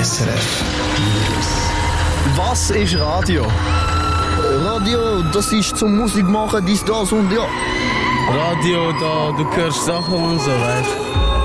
SRF Was ist Radio? Radio, das ist zum Musik machen, dies, das und ja. Radio, da du hörst Sachen und so, weißt du.